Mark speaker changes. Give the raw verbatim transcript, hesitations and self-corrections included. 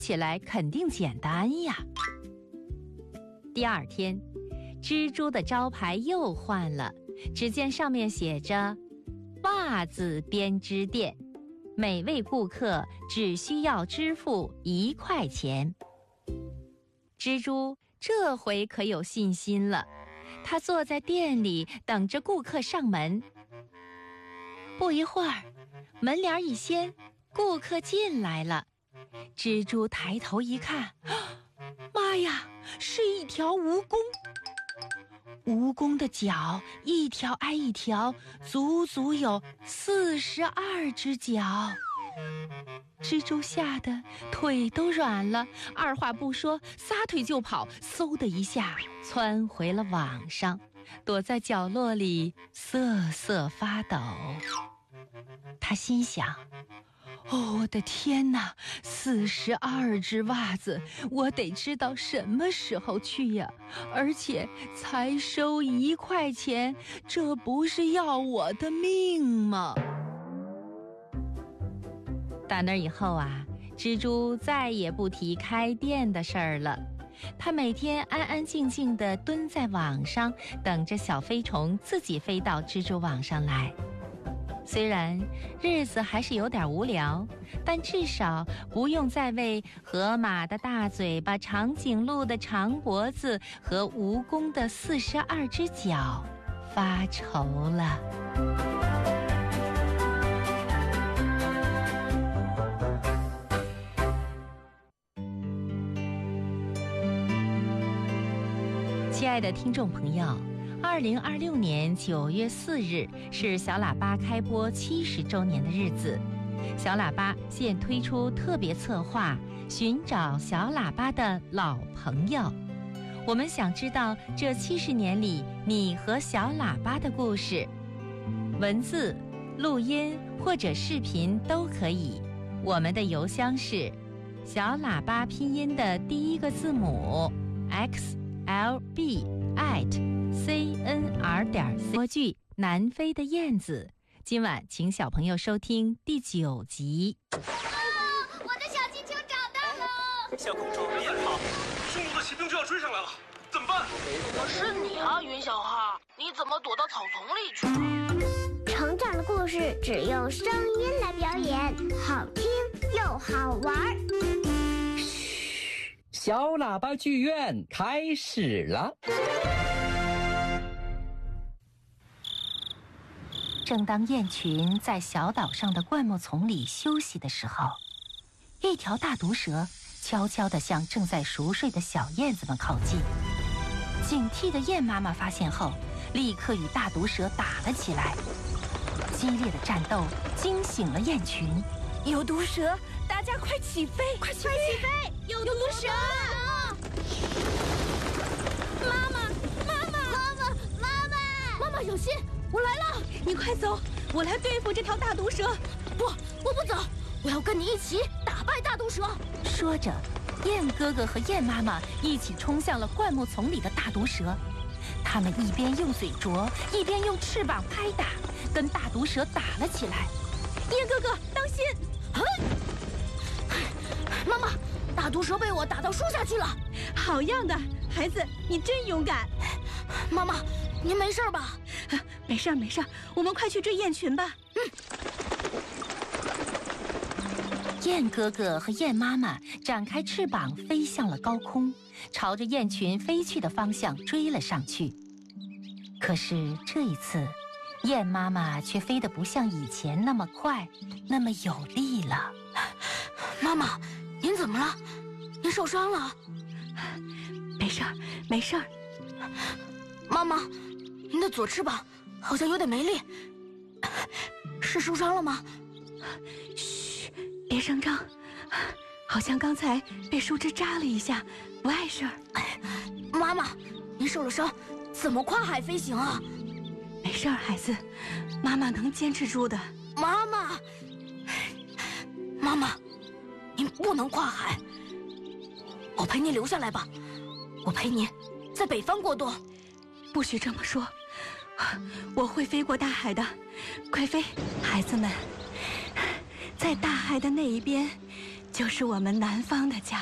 Speaker 1: 起来肯定简单呀。第二天，蜘蛛的招牌又换了，只见上面写着袜子编织店，每位顾客只需要支付一块钱。蜘蛛这回可有信心了，他坐在店里等着顾客上门。不一会儿，门帘一掀，顾客进来了。蜘蛛抬头一看，妈呀，是一条蜈蚣！蜈蚣的脚一条挨一条，足足有四十二只脚。蜘蛛吓得腿都软了，二话不说，撒腿就跑，嗖的一下窜回了网上，躲在角落里瑟瑟发抖。他心想，哦，我的天哪，四十二只袜子，我得知道什么时候去呀？而且才收一块钱，这不是要我的命吗？打那以后啊，蜘蛛再也不提开店的事儿了。他每天安安静静地蹲在网上，等着小飞虫自己飞到蜘蛛网上来。虽然日子还是有点无聊，但至少不用再为河马的大嘴巴、长颈鹿的长脖子和蜈蚣的四十二只脚发愁了。亲爱的听众朋友，二零二六年九月四日是小喇叭开播七十周年的日子。小喇叭现推出特别策划，寻找小喇叭的老朋友。我们想知道这七十年里你和小喇叭的故事，文字、录音或者视频都可以。我们的邮箱是小喇叭拼音的第一个字母 x l b at c n r 点 c。 播剧《南飞的燕子》，今晚请小朋友收听第九集。
Speaker 2: 啊，我的小气球找到了！
Speaker 3: 小公主别跑，匈奴的骑兵就要追上来了，怎么办？
Speaker 4: 我是你啊，云小哈，你怎么躲到草丛里去了？
Speaker 2: 成长的故事只用声音来表演，好听又好玩。
Speaker 5: 嘘，小喇叭剧院开始了。
Speaker 1: 正当雁群在小岛上的灌木丛里休息的时候，一条大毒蛇悄悄地向正在熟睡的小燕子们靠近。警惕的燕妈妈发现后，立刻与大毒蛇打了起来。激烈的战斗惊醒了雁群。
Speaker 6: 有毒蛇，大家快起飞！
Speaker 2: 快起飞！有毒蛇！妈妈，妈妈，妈妈，妈妈，
Speaker 6: 妈妈有心，我来了！你快走，我来对付这条大毒蛇。
Speaker 2: 不，我不走，我要跟你一起打败大毒蛇。
Speaker 1: 说着，燕哥哥和燕妈妈一起冲向了灌木丛里的大毒蛇。他们一边用嘴啄，一边用翅膀拍打，跟大毒蛇打了起来。
Speaker 6: 燕哥哥，当心！
Speaker 2: 妈妈，大毒蛇被我打到树下去了。
Speaker 6: 好样的，孩子，你真勇敢。
Speaker 2: 妈妈，您没事吧？
Speaker 6: 没事没事，我们快去追雁群吧。
Speaker 2: 嗯。
Speaker 1: 雁哥哥和雁妈妈展开翅膀飞向了高空，朝着雁群飞去的方向追了上去。可是这一次，雁妈妈却飞得不像以前那么快，那么有力了。
Speaker 2: 妈妈，您怎么了？您受伤了？
Speaker 6: 没事儿，没事儿。
Speaker 2: 妈妈，您的左翅膀好像有点没力，是受伤了吗？
Speaker 6: 嘘，别声张，好像刚才被树枝扎了一下，不碍事儿。
Speaker 2: 妈妈，您受了伤，怎么跨海飞行啊？
Speaker 6: 没事儿，孩子，妈妈能坚持住的。
Speaker 2: 妈妈，妈妈，您不能跨海，我陪您留下来吧，我陪您在北方过冬。
Speaker 6: 不许这么说，我会飞过大海的。快飞，孩子们，在大海的那一边， 就是我们南方的家。